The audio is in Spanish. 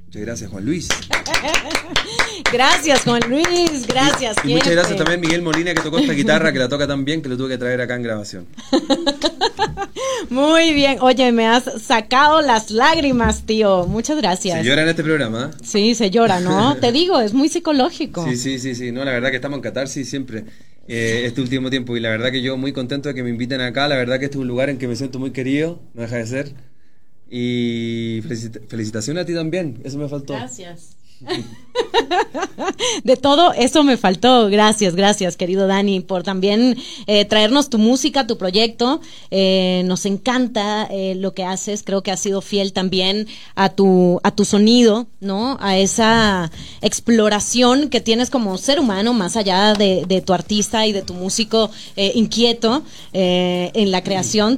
Muchas gracias, Juan Luis. Gracias, Juan Luis, gracias. Y muchas gracias también Miguel Molina, que tocó esta guitarra, que la toca tan bien, que lo tuve que traer acá en grabación. Muy bien. Oye, me has sacado las lágrimas, tío. Muchas gracias. Se llora en este programa, ¿eh? Sí, se llora, ¿no? Te digo, es muy psicológico. Sí. No, la verdad que estamos en catarsis siempre este último tiempo. Y la verdad que yo muy contento de que me inviten acá. La verdad que este es un lugar en que me siento muy querido. No deja de ser. Y felicitaciones a ti también. Eso me faltó. Gracias. De todo eso me faltó. Gracias, querido Dani, por también traernos tu música, tu proyecto. Nos encanta lo que haces. Creo que has sido fiel también a tu sonido, ¿no? A esa exploración que tienes como ser humano, más allá de tu artista y de tu músico inquieto en la creación.